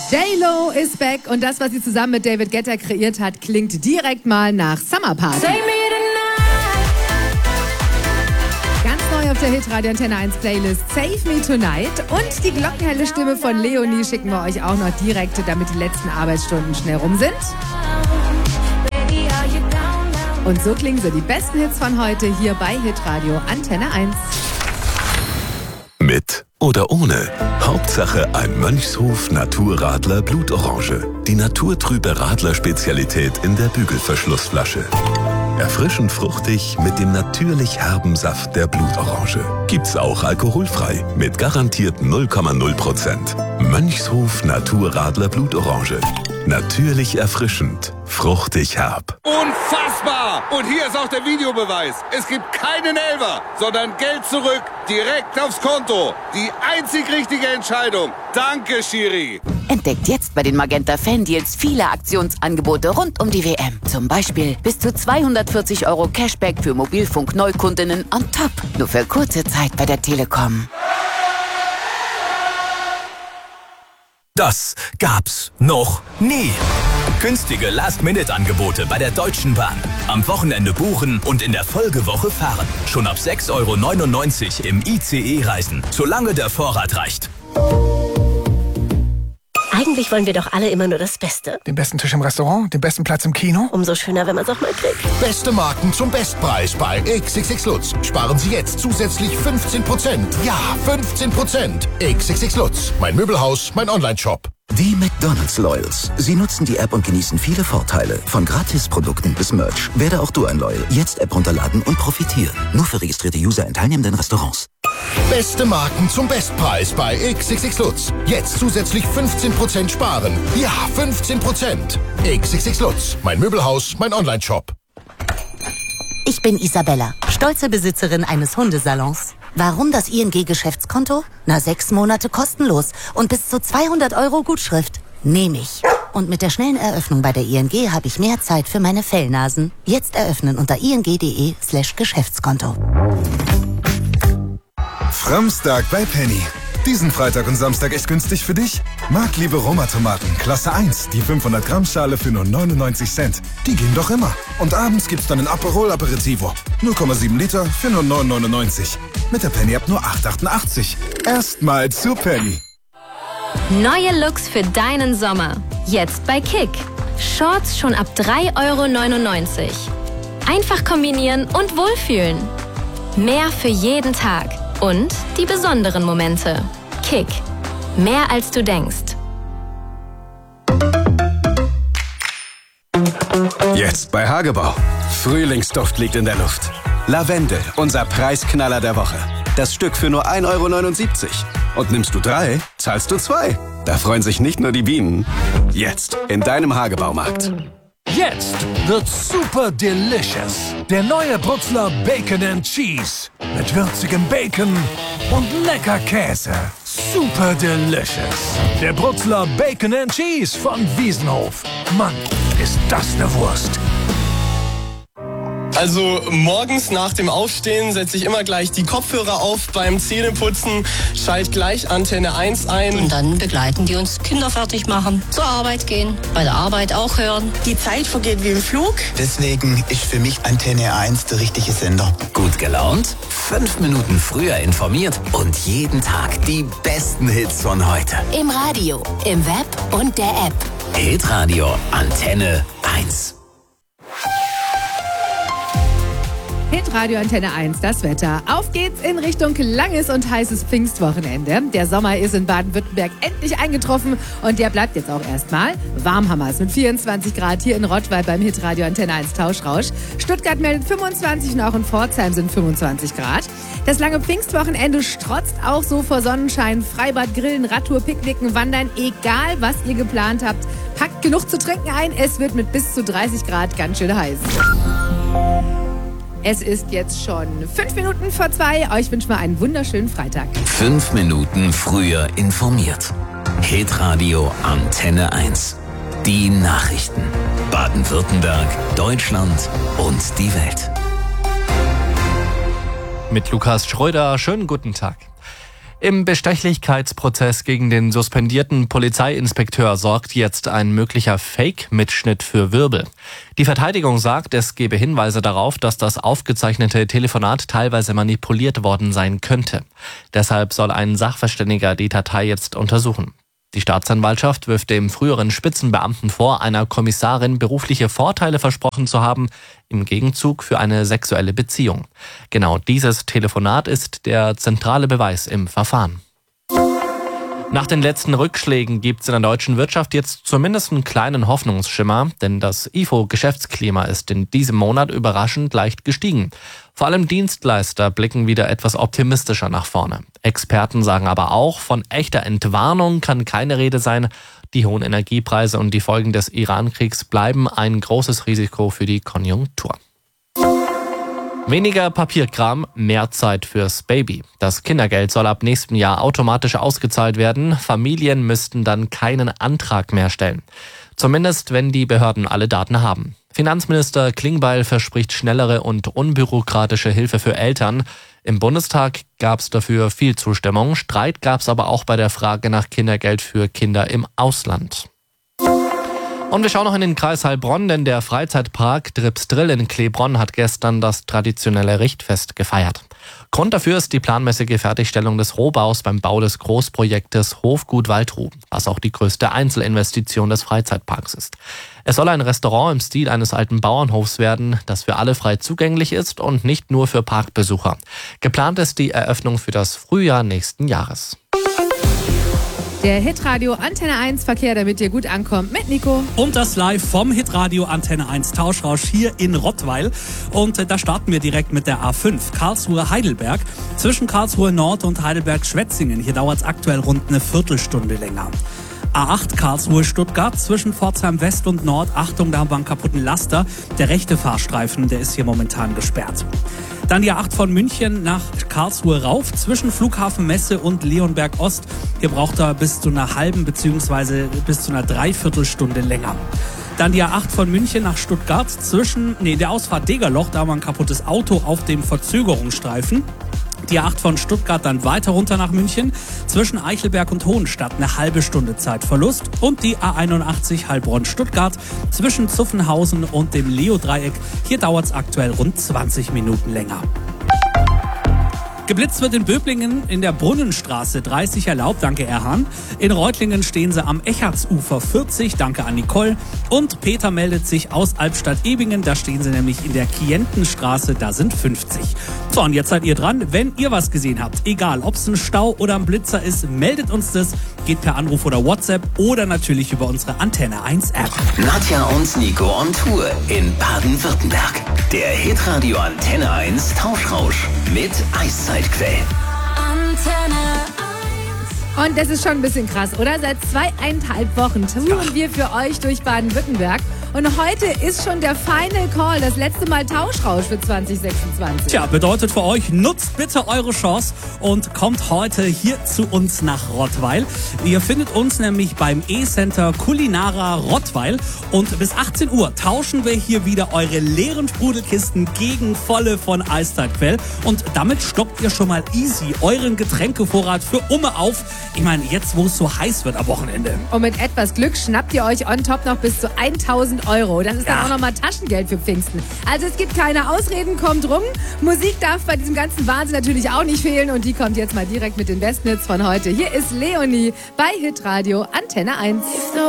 J-Lo ist back und das, was sie zusammen mit David Guetta kreiert hat, klingt direkt mal nach Summer Party. Ganz neu auf der Hitradio Antenne 1 Playlist Save Me Tonight und die glockenhelle Stimme von Leonie schicken wir euch auch noch direkt, damit die letzten Arbeitsstunden schnell rum sind. Und so klingen sie, die besten Hits von heute hier bei Hitradio Antenne 1. Mit oder ohne. Hauptsache ein Mönchshof Naturradler Blutorange. Die naturtrübe Radler-Spezialität in der Bügelverschlussflasche. Erfrischend fruchtig mit dem natürlich herben Saft der Blutorange. Gibt's auch alkoholfrei mit garantiert 0,0%. Mönchshof Naturradler Blutorange. Natürlich erfrischend, fruchtig herb. Unfassbar! Und hier ist auch der Videobeweis. Es gibt keinen Elfer, sondern Geld zurück, direkt aufs Konto. Die einzig richtige Entscheidung. Danke, Schiri. Entdeckt jetzt bei den Magenta Fan-Deals viele Aktionsangebote rund um die WM. Zum Beispiel bis zu 240 € Cashback für Mobilfunk-Neukundinnen on top. Nur für kurze Zeit bei der Telekom. Das gab's noch nie. Günstige Last-Minute-Angebote bei der Deutschen Bahn. Am Wochenende buchen und in der Folgewoche fahren. Schon ab 6,99 € im ICE reisen, solange der Vorrat reicht. Eigentlich wollen wir doch alle immer nur das Beste. Den besten Tisch im Restaurant, den besten Platz im Kino. Umso schöner, wenn man es auch mal kriegt. Beste Marken zum Bestpreis bei XXX Lutz. Sparen Sie jetzt zusätzlich 15%. Ja, 15%. XXX Lutz. Mein Möbelhaus, mein Onlineshop. Die McDonald's Loyals. Sie nutzen die App und genießen viele Vorteile. Von Gratisprodukten bis Merch. Werde auch du ein Loyal. Jetzt App runterladen und profitieren. Nur für registrierte User in teilnehmenden Restaurants. Beste Marken zum Bestpreis bei XXX Lutz. Jetzt zusätzlich 15% sparen. Ja, 15%. XXX Lutz. Mein Möbelhaus, mein Onlineshop. Ich bin Isabella, stolze Besitzerin eines Hundesalons. Warum das ING-Geschäftskonto? 6 Monate kostenlos und bis zu 200 € Gutschrift. Nehme ich. Und mit der schnellen Eröffnung bei der ING habe ich mehr Zeit für meine Fellnasen. Jetzt eröffnen unter ing.de/Geschäftskonto. Framstag bei Penny. Diesen Freitag und Samstag echt günstig für dich? Markliebe Roma-Tomaten, Klasse 1, die 500 Gramm Schale für nur 99 Cent. Die gehen doch immer. Und abends gibt's dann ein Aperol Aperitivo. 0,7 Liter für nur 9,99. Mit der Penny App nur 8,88. Erstmal zu Penny. Neue Looks für deinen Sommer. Jetzt bei Kick. Shorts schon ab 3,99 €. Einfach kombinieren und wohlfühlen. Mehr für jeden Tag. Und die besonderen Momente. Kick. Mehr als du denkst. Jetzt bei Hagebau. Frühlingsduft liegt in der Luft. Lavendel, unser Preisknaller der Woche. Das Stück für nur 1,79 €. Und nimmst du 3, zahlst du 2. Da freuen sich nicht nur die Bienen. Jetzt in deinem Hagebaumarkt. Jetzt wird super delicious. Der neue Brutzler Bacon and Cheese. Mit würzigem Bacon und lecker Käse. Super delicious. Der Brutzler Bacon and Cheese von Wiesenhof. Mann, ist das eine Wurst. Also morgens nach dem Aufstehen setze ich immer gleich die Kopfhörer auf beim Zähneputzen, schalte gleich Antenne 1 ein. Und dann begleiten die uns, Kinder fertig machen, zur Arbeit gehen, bei der Arbeit auch hören. Die Zeit vergeht wie im Flug. Deswegen ist für mich Antenne 1 der richtige Sender. Gut gelaunt, 5 Minuten früher informiert und jeden Tag die besten Hits von heute. Im Radio, im Web und der App. Hitradio Antenne 1. Hitradio Antenne 1, das Wetter. Auf geht's in Richtung langes und heißes Pfingstwochenende. Der Sommer ist in Baden-Württemberg endlich eingetroffen und der bleibt jetzt auch erstmal. Warm haben wir's mit 24 Grad hier in Rottweil beim Hitradio Antenne 1 Tauschrausch. Stuttgart meldet 25 und auch in Pforzheim sind 25 Grad. Das lange Pfingstwochenende strotzt auch so vor Sonnenschein. Freibad, Grillen, Radtour, Picknicken, Wandern, egal was ihr geplant habt. Packt genug zu trinken ein, es wird mit bis zu 30 Grad ganz schön heiß. Es ist jetzt schon 5 Minuten vor 2. Euch wünschen wir einen wunderschönen Freitag. 5 Minuten früher informiert. Hitradio Antenne 1. Die Nachrichten. Baden-Württemberg, Deutschland und die Welt. Mit Lukas Schröder, schönen guten Tag. Im Bestechlichkeitsprozess gegen den suspendierten Polizeiinspekteur sorgt jetzt ein möglicher Fake-Mitschnitt für Wirbel. Die Verteidigung sagt, es gebe Hinweise darauf, dass das aufgezeichnete Telefonat teilweise manipuliert worden sein könnte. Deshalb soll ein Sachverständiger die Datei jetzt untersuchen. Die Staatsanwaltschaft wirft dem früheren Spitzenbeamten vor, einer Kommissarin berufliche Vorteile versprochen zu haben, im Gegenzug für eine sexuelle Beziehung. Genau dieses Telefonat ist der zentrale Beweis im Verfahren. Nach den letzten Rückschlägen gibt es in der deutschen Wirtschaft jetzt zumindest einen kleinen Hoffnungsschimmer, denn das IFO-Geschäftsklima ist in diesem Monat überraschend leicht gestiegen. Vor allem Dienstleister blicken wieder etwas optimistischer nach vorne. Experten sagen aber auch, von echter Entwarnung kann keine Rede sein. Die hohen Energiepreise und die Folgen des Iran-Kriegs bleiben ein großes Risiko für die Konjunktur. Weniger Papierkram, mehr Zeit fürs Baby. Das Kindergeld soll ab nächstem Jahr automatisch ausgezahlt werden. Familien müssten dann keinen Antrag mehr stellen. Zumindest, wenn die Behörden alle Daten haben. Finanzminister Klingbeil verspricht schnellere und unbürokratische Hilfe für Eltern. Im Bundestag gab es dafür viel Zustimmung. Streit gab es aber auch bei der Frage nach Kindergeld für Kinder im Ausland. Und wir schauen noch in den Kreis Heilbronn, denn der Freizeitpark Dripsdrill in Kleebronn hat gestern das traditionelle Richtfest gefeiert. Grund dafür ist die planmäßige Fertigstellung des Rohbaus beim Bau des Großprojektes Hofgut Waldruh, was auch die größte Einzelinvestition des Freizeitparks ist. Es soll ein Restaurant im Stil eines alten Bauernhofs werden, das für alle frei zugänglich ist und nicht nur für Parkbesucher. Geplant ist die Eröffnung für das Frühjahr nächsten Jahres. Der Hitradio Antenne 1 Verkehr, damit ihr gut ankommt, mit Nico. Und das live vom Hitradio Antenne 1 Tauschrausch hier in Rottweil. Und da starten wir direkt mit der A5 Karlsruhe-Heidelberg. Zwischen Karlsruhe Nord und Heidelberg-Schwetzingen. Hier dauert es aktuell rund eine Viertelstunde länger. A8 Karlsruhe-Stuttgart zwischen Pforzheim West und Nord. Achtung, da haben wir einen kaputten Laster. Der rechte Fahrstreifen, der ist hier momentan gesperrt. Dann die A8 von München nach Karlsruhe rauf zwischen Flughafen Messe und Leonberg Ost. Hier braucht er bis zu einer halben bzw. bis zu einer Dreiviertelstunde länger. Dann die A8 von München nach Stuttgart der Ausfahrt Degerloch, da haben wir ein kaputtes Auto auf dem Verzögerungsstreifen. Die A8 von Stuttgart dann weiter runter nach München, zwischen Eichelberg und Hohenstadt eine halbe Stunde Zeitverlust. Und die A81 Heilbronn-Stuttgart zwischen Zuffenhausen und dem Leo-Dreieck. Hier dauert es aktuell rund 20 Minuten länger. Geblitzt wird in Böblingen in der Brunnenstraße 30 erlaubt, danke Erhan. In Reutlingen stehen sie am Echartsufer 40, danke an Nicole. Und Peter meldet sich aus Albstadt-Ebingen, da stehen sie nämlich in der Kientenstraße, da sind 50. So, und jetzt seid ihr dran. Wenn ihr was gesehen habt, egal ob es ein Stau oder ein Blitzer ist, meldet uns das. Geht per Anruf oder WhatsApp oder natürlich über unsere Antenne 1 App. Nadja und Nico on Tour in Baden-Württemberg. Der Hitradio Antenne 1 Tauschrausch mit Eiszeitquellen. Und das ist schon ein bisschen krass, oder? Seit 2,5 Wochen touren wir für euch durch Baden-Württemberg. Und heute ist schon der Final Call, das letzte Mal Tauschrausch für 2026. Tja, bedeutet für euch, nutzt bitte eure Chance und kommt heute hier zu uns nach Rottweil. Ihr findet uns nämlich beim E-Center Kulinara Rottweil. Und bis 18 Uhr tauschen wir hier wieder eure leeren Sprudelkisten gegen volle von Eiszeitquell. Und damit stockt ihr schon mal easy euren Getränkevorrat für auf. Ich meine, jetzt wo es so heiß wird am Wochenende. Und mit etwas Glück schnappt ihr euch on top noch bis zu 1.000 €. Das ist dann auch nochmal Taschengeld für Pfingsten. Also es gibt keine Ausreden, kommt rum. Musik darf bei diesem ganzen Wahnsinn natürlich auch nicht fehlen. Und die kommt jetzt mal direkt mit den besten Hits von heute. Hier ist Leonie bei Hitradio Antenne 1.